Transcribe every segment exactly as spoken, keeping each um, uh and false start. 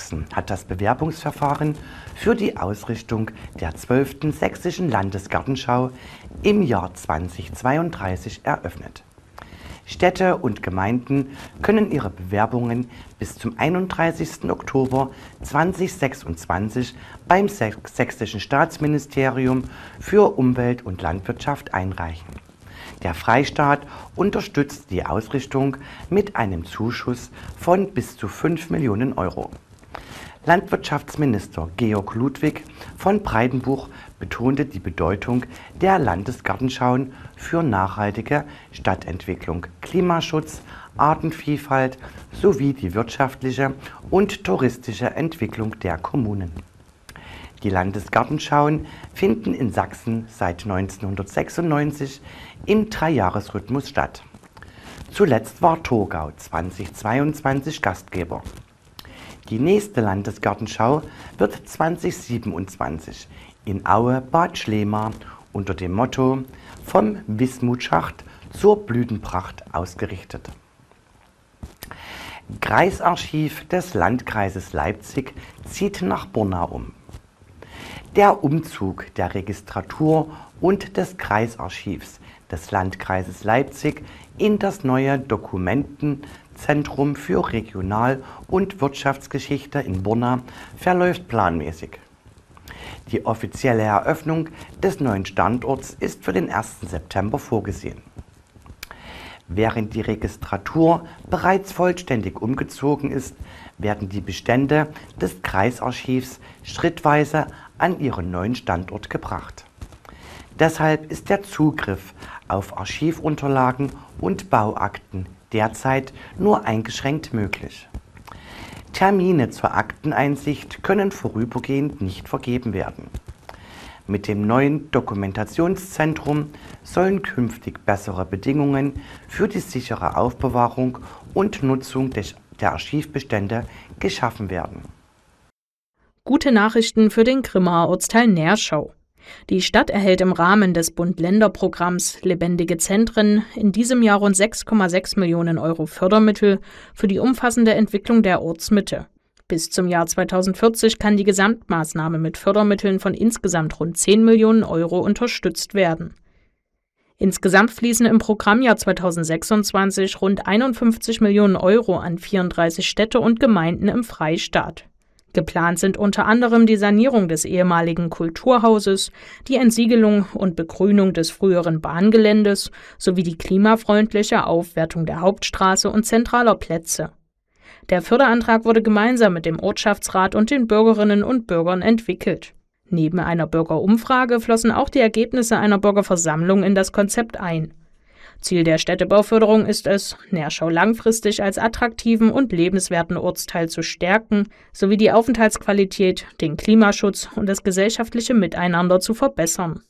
Sachsen hat das Bewerbungsverfahren für die Ausrichtung der zwölften Sächsischen Landesgartenschau im Jahr zweitausendzweiunddreißig eröffnet. Städte und Gemeinden können ihre Bewerbungen bis zum einunddreißigsten Oktober zweitausendsechsundzwanzig beim Sächsischen Staatsministerium für Umwelt und Landwirtschaft einreichen. Der Freistaat unterstützt die Ausrichtung mit einem Zuschuss von bis zu fünf Millionen Euro. Landwirtschaftsminister Georg Ludwig von Breitenbuch betonte die Bedeutung der Landesgartenschauen für nachhaltige Stadtentwicklung, Klimaschutz, Artenvielfalt sowie die wirtschaftliche und touristische Entwicklung der Kommunen. Die Landesgartenschauen finden in Sachsen seit neunzehnhundertsechsundneunzig im Dreijahresrhythmus statt. Zuletzt war Thurgau zweitausendzweiundzwanzig Gastgeber. Die nächste Landesgartenschau wird zweitausendsiebenundzwanzig in Aue-Bad Schlema unter dem Motto „Vom Wismutschacht zur Blütenpracht“ ausgerichtet. Kreisarchiv des Landkreises Leipzig zieht nach Borna um. Der Umzug der Registratur und des Kreisarchivs des Landkreises Leipzig in das neue Dokumentenzentrum für Regional- und Wirtschaftsgeschichte in Borna verläuft planmäßig. Die offizielle Eröffnung des neuen Standorts ist für den ersten September vorgesehen. Während die Registratur bereits vollständig umgezogen ist, werden die Bestände des Kreisarchivs schrittweise an ihren neuen Standort gebracht. Deshalb ist der Zugriff auf Archivunterlagen und Bauakten derzeit nur eingeschränkt möglich. Termine zur Akteneinsicht können vorübergehend nicht vergeben werden. Mit dem neuen Dokumentationszentrum sollen künftig bessere Bedingungen für die sichere Aufbewahrung und Nutzung der Archivbestände geschaffen werden. Gute Nachrichten für den Grimmaer Ortsteil Neerschau. Die Stadt erhält im Rahmen des Bund-Länder-Programms Lebendige Zentren in diesem Jahr rund sechs Komma sechs Millionen Euro Fördermittel für die umfassende Entwicklung der Ortsmitte. Bis zum Jahr zweitausendvierzig kann die Gesamtmaßnahme mit Fördermitteln von insgesamt rund zehn Millionen Euro unterstützt werden. Insgesamt fließen im Programmjahr zweitausendsechsundzwanzig rund einundfünfzig Millionen Euro an vierunddreißig Städte und Gemeinden im Freistaat. Geplant sind unter anderem die Sanierung des ehemaligen Kulturhauses, die Entsiegelung und Begrünung des früheren Bahngeländes sowie die klimafreundliche Aufwertung der Hauptstraße und zentraler Plätze. Der Förderantrag wurde gemeinsam mit dem Ortschaftsrat und den Bürgerinnen und Bürgern entwickelt. Neben einer Bürgerumfrage flossen auch die Ergebnisse einer Bürgerversammlung in das Konzept ein. Ziel der Städtebauförderung ist es, Neerschau langfristig als attraktiven und lebenswerten Ortsteil zu stärken, sowie die Aufenthaltsqualität, den Klimaschutz und das gesellschaftliche Miteinander zu verbessern.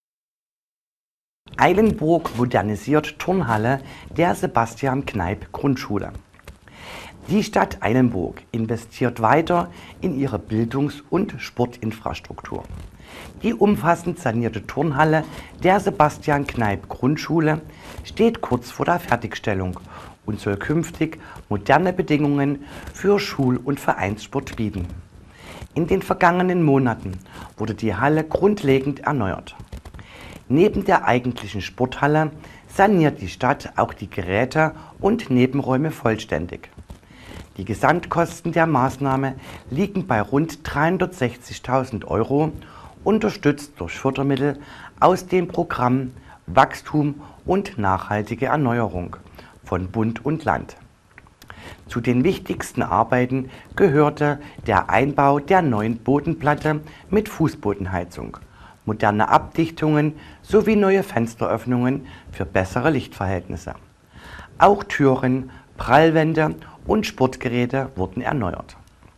Eilenburg modernisiert Turnhalle der Sebastian-Kneipp-Grundschule. Die Stadt Eilenburg investiert weiter in ihre Bildungs- und Sportinfrastruktur. Die umfassend sanierte Turnhalle der Sebastian-Kneipp-Grundschule steht kurz vor der Fertigstellung und soll künftig moderne Bedingungen für Schul- und Vereinssport bieten. In den vergangenen Monaten wurde die Halle grundlegend erneuert. Neben der eigentlichen Sporthalle saniert die Stadt auch die Geräte und Nebenräume vollständig. Die Gesamtkosten der Maßnahme liegen bei rund dreihundertsechzigtausend Euro, unterstützt durch Fördermittel aus dem Programm Wachstum und nachhaltige Erneuerung von Bund und Land. Zu den wichtigsten Arbeiten gehörte der Einbau der neuen Bodenplatte mit Fußbodenheizung, moderne Abdichtungen sowie neue Fensteröffnungen für bessere Lichtverhältnisse. Auch Türen, Prallwände und Sportgeräte wurden erneuert.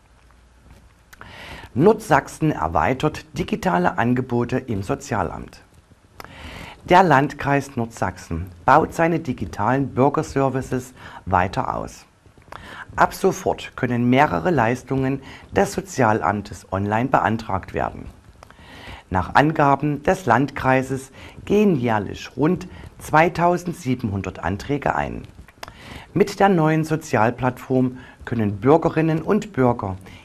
Nordsachsen erweitert digitale Angebote im Sozialamt. Der Landkreis Nordsachsen baut seine digitalen Bürgerservices weiter aus. Ab sofort können mehrere Leistungen des Sozialamtes online beantragt werden. Nach Angaben des Landkreises gehen jährlich rund zweitausendsiebenhundert Anträge ein. Mit der neuen Sozialplattform können Bürgerinnen und Bürger